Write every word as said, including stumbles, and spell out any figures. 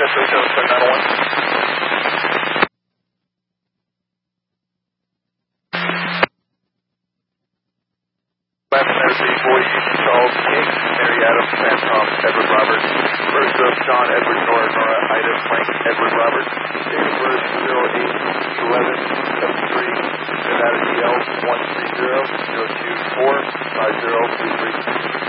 three seven seven nine one. Last Tennessee, boy, Charles King, Mary Adams, Sam Thomas, Edward Roberts. First of John Edward Nora, Nora Ida, Frank Edward Roberts. Date of birth zero eight eleven seventy-three. Nevada D L one three zero zero two four five zero three three.